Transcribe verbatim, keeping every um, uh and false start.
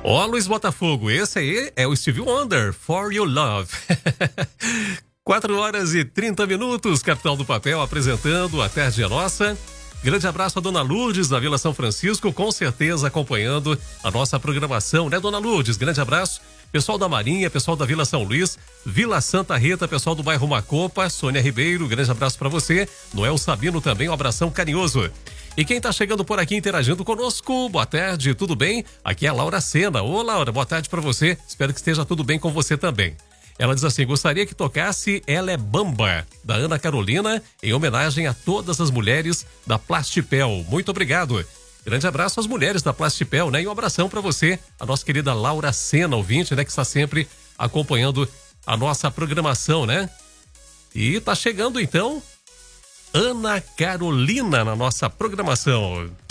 Ó, Luiz Botafogo, esse aí é o Stevie Wonder, For Your Love. quatro horas e trinta minutos, Capital do Papel apresentando A Tarde é Nossa. Grande abraço a Dona Lourdes, da Vila São Francisco, com certeza acompanhando a nossa programação, né, Dona Lourdes? Grande abraço. Pessoal da Marinha, pessoal da Vila São Luís, Vila Santa Rita, pessoal do bairro Macopa, Sônia Ribeiro, grande abraço para você. Noel Sabino também, um abração carinhoso. E quem tá chegando por aqui interagindo conosco, boa tarde, tudo bem? Aqui é a Laura Sena. Ô Laura, boa tarde para você, espero que esteja tudo bem com você também. Ela diz assim, gostaria que tocasse Ela é Bamba, da Ana Carolina, em homenagem a todas as mulheres da Plastipel. Muito obrigado. Grande abraço às mulheres da Plastipel, né? E um abração para você, a nossa querida Laura Sena, ouvinte, né? Que está sempre acompanhando a nossa programação, né? E tá chegando, então, Ana Carolina na nossa programação.